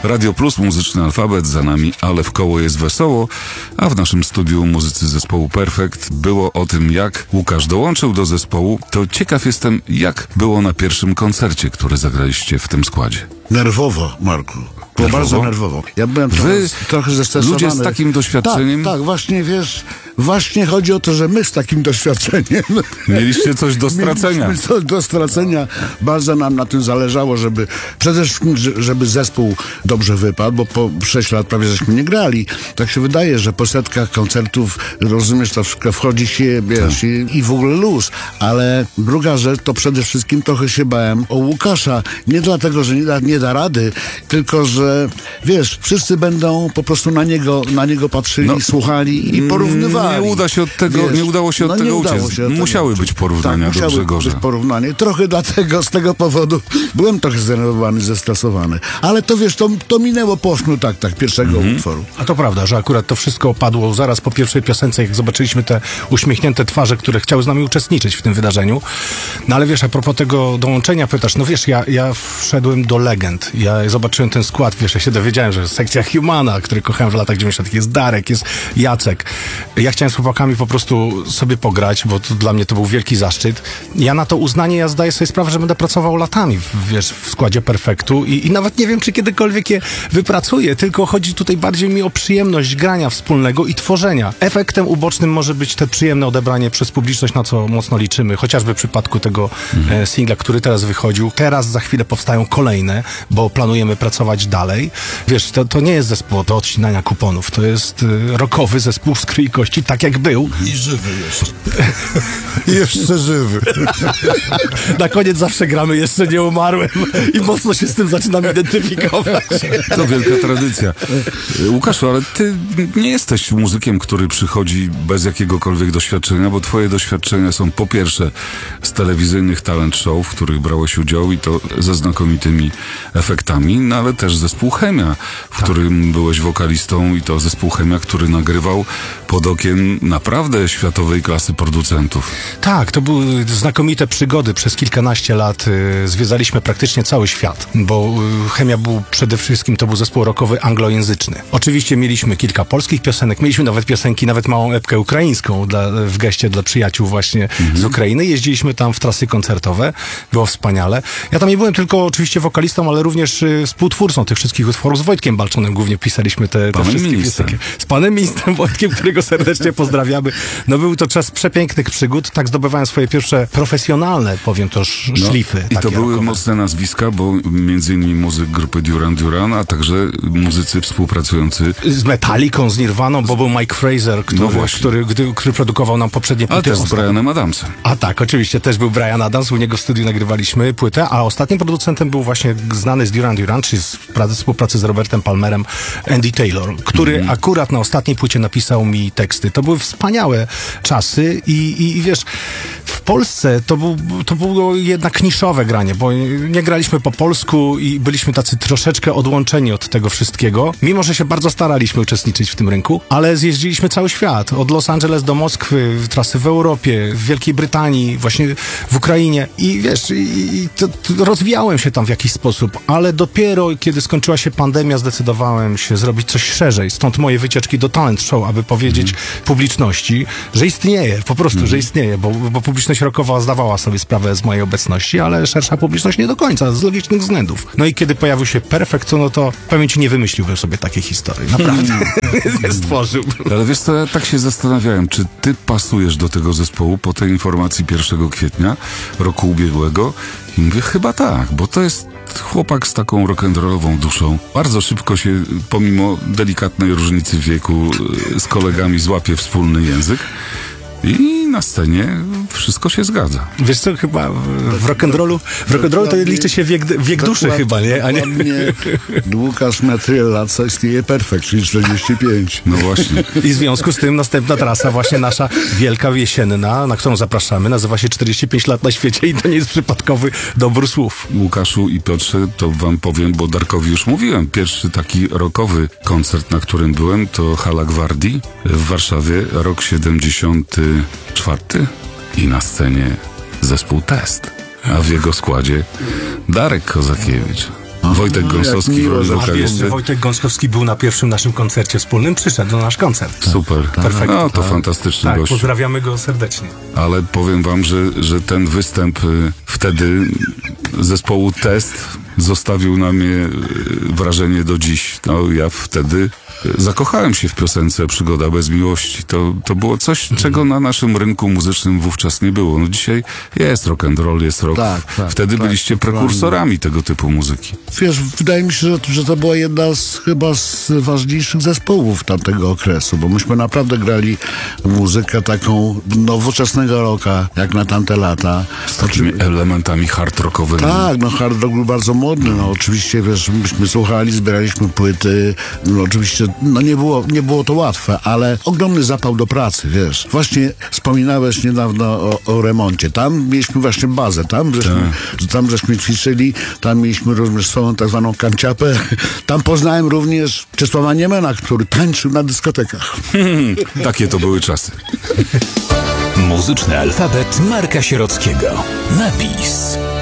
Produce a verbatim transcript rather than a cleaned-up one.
Radio Plus, muzyczny alfabet, za nami, ale w koło jest wesoło, a w naszym studiu muzycy zespołu Perfekt. Było o tym, jak Łukasz dołączył do zespołu. To ciekaw jestem, jak było na pierwszym koncercie, który zagraliście w tym składzie. Nerwowo, Marku. Było Nerwowo? bardzo nerwowo. Ja byłem Wy, trochę, trochę zestresowany. ludzie z takim doświadczeniem? Tak, tak, właśnie, wiesz, właśnie chodzi o to, że my z takim doświadczeniem Mieliście coś do stracenia. Mieliśmy coś do stracenia. Bardzo nam na tym zależało, żeby przede wszystkim, żeby zespół dobrze wypadł, bo po sześć lat prawie żeśmy nie grali. Tak się wydaje, że po setkach koncertów, rozumiesz, to wszystko wchodzi się, wiesz, tak. i, i w ogóle luz. Ale druga rzecz, to przede wszystkim trochę się bałem o Łukasza. Nie dlatego, że nie da, nie da rady, tylko, że wiesz, wszyscy będą po prostu na niego, na niego patrzyli, no, słuchali i porównywali. Nie uda się od tego, wiesz, nie udało się od no tego uciec. Się musiały tego. być porównania tak, do Grzegorza. Być porównanie. Trochę dlatego, z tego powodu byłem trochę zdenerwowany, zestresowany. Ale to wiesz, to, to minęło po ośmiu taktach pierwszego mm-hmm. utworu. A to prawda, że akurat to wszystko opadło zaraz po pierwszej piosence, jak zobaczyliśmy te uśmiechnięte twarze, które chciały z nami uczestniczyć w tym wydarzeniu. No ale wiesz, a propos tego dołączenia, pytasz, no wiesz, ja, ja wszedłem do legend. Ja zobaczyłem ten skład, wiesz, ja się dowiedziałem, że sekcja Humana, który kochałem w latach dziewięćdziesiątych, jest Darek, jest Jacek. Ja chciałem z chłopakami po prostu sobie pograć, bo to, dla mnie to był wielki zaszczyt. Ja na to uznanie, ja zdaję sobie sprawę, że będę pracował latami, w, wiesz, w składzie Perfektu i, i nawet nie wiem, czy kiedykolwiek je wypracuję, tylko chodzi tutaj bardziej mi o przyjemność grania wspólnego i tworzenia. Efektem ubocznym może być te przyjemne odebranie przez publiczność, na co mocno liczymy, chociażby w przypadku tego mhm. e, singla, który teraz wychodził. Teraz za chwilę powstają kolejne, bo planujemy pracować dalej. Wiesz, to, to nie jest zespół do odcinania kuponów, to jest y, rockowy zespół z krwi i kości, tak jak był. I żywy jeszcze. I jeszcze żywy. Na koniec zawsze gramy jeszcze nie umarłem i mocno się z tym zaczynam identyfikować. To wielka tradycja. Łukaszu, ale ty nie jesteś muzykiem, który przychodzi bez jakiegokolwiek doświadczenia, bo twoje doświadczenia są po pierwsze z telewizyjnych talent show, w których brałeś udział i to ze znakomitymi efektami, no ale też zespół Chemia, w tak. którym byłeś wokalistą i to zespół Chemia, który nagrywał pod okiem naprawdę światowej klasy producentów. Tak, to były znakomite przygody. Przez kilkanaście lat y, zwiedzaliśmy praktycznie cały świat, bo y, Chemia był przede wszystkim, to był zespół rockowy anglojęzyczny. Oczywiście mieliśmy kilka polskich piosenek, mieliśmy nawet piosenki, nawet małą epkę ukraińską dla, w geście dla przyjaciół właśnie mhm. z Ukrainy. Jeździliśmy tam w trasy koncertowe, było wspaniale. Ja tam nie byłem tylko oczywiście wokalistą, ale również y, współtwórcą tych wszystkich utworów. Z Wojtkiem Balczonem głównie pisaliśmy te, te wszystkie piosenki. Z panem ministrem Wojtkiem, którego serdecznie pozdrawiamy. No był to czas przepięknych przygód, tak zdobywałem swoje pierwsze profesjonalne, powiem to, szlify. No, i to były rockowe. Mocne nazwiska, bo między innymi muzyk grupy Duran Duran, a także muzycy współpracujący z Metallicą, z Nirvaną, bo był Mike Fraser, który, no który, który, który produkował nam poprzednie płyty. A też z Brianem Adamsem. A tak, oczywiście, też był Brian Adams, u niego w studiu nagrywaliśmy płytę, a ostatnim producentem był właśnie znany z Duran Duran, czyli z współpracy z Robertem Palmerem, Andy Taylor, który mm. akurat na ostatniej płycie napisał mi teksty. To były wspaniałe czasy i, i, i wiesz, w Polsce to, był, to było jednak niszowe granie, bo nie graliśmy po polsku i byliśmy tacy troszeczkę odłączeni od tego wszystkiego, mimo że się bardzo staraliśmy uczestniczyć w tym rynku, ale zjeździliśmy cały świat, od Los Angeles do Moskwy, trasy w Europie, w Wielkiej Brytanii, właśnie w Ukrainie i wiesz, i, i to, to rozwijałem się tam w jakiś sposób, ale dopiero kiedy skończyła się pandemia, zdecydowałem się zrobić coś szerzej, stąd moje wycieczki do talent show, aby powiedzieć mm. publiczności, że istnieje, po prostu, mm. że istnieje, bo, bo publiczność rockowa zdawała sobie sprawę z mojej obecności, ale szersza publiczność nie do końca, z logicznych względów. No i kiedy pojawił się Perfekt, no to pewnie ci nie wymyśliłbym sobie takiej historii, naprawdę. Nie stworzyłbym. Ale wiesz co, ja tak się zastanawiałem, czy ty pasujesz do tego zespołu po tej informacji pierwszego kwietnia roku ubiegłego i mówię, chyba tak, bo to jest chłopak z taką rock'n'rollową duszą. Bardzo szybko się, pomimo delikatnej różnicy wieku, z kolegami złapie wspólny język. I na scenie wszystko się zgadza. Wiesz co, chyba w rock'n'rollu w rock'n'rollu to liczy się wiek, wiek duszy chyba, nie? A nie? Łukasz ma tyle lat, co istnieje Perfekt, czyli czterdzieści pięć. No właśnie. I w związku z tym następna trasa, właśnie nasza wielka jesienna, na którą zapraszamy, nazywa się czterdzieści pięć lat na świecie i to nie jest przypadkowy dobór słów. Łukaszu i Piotrze, to wam powiem, bo Darkowi już mówiłem, pierwszy taki rockowy koncert, na którym byłem, to Hala Gwardii w Warszawie, rok siedemdziesiąty czwarty i na scenie zespół Test, a w jego składzie Darek Kozakiewicz. Wojtek Gąsowski w miło, roli że- A wiesz, wokalisty. że Wojtek Gąskowski był na pierwszym naszym koncercie wspólnym, przyszedł na nasz koncert. Super. Perfekt. No, to fantastyczny Tak, gość. pozdrawiamy go serdecznie. Ale powiem wam, że, że ten występ y, wtedy zespołu Test zostawił na mnie y, wrażenie do dziś. No, ja wtedy y, zakochałem się w piosence Przygoda bez miłości. To, to było coś, czego na naszym rynku muzycznym wówczas nie było. No dzisiaj jest rock and roll, jest rock. Tak, tak, wtedy tak, byliście prekursorami tego typu muzyki. Wiesz, wydaje mi się, że, że to była jedna z chyba z ważniejszych zespołów tamtego okresu, bo myśmy naprawdę grali muzykę taką nowoczesnego rocka, jak na tamte lata. Z takimi elementami hard rockowymi. Tak, no hard rock był bardzo modny, no oczywiście, wiesz, myśmy słuchali, zbieraliśmy płyty, no oczywiście, no nie było, nie było to łatwe, ale ogromny zapał do pracy, wiesz. Właśnie wspominałeś niedawno o, o remoncie, tam mieliśmy właśnie bazę, tam żeśmy, tam żeśmy ćwiczyli, tam mieliśmy również swoją tak zwaną kanciapę, tam poznałem również Czesława Niemena, który tańczył na dyskotekach. Takie to były czasy. Muzyczny alfabet Marka Sierockiego. Napis.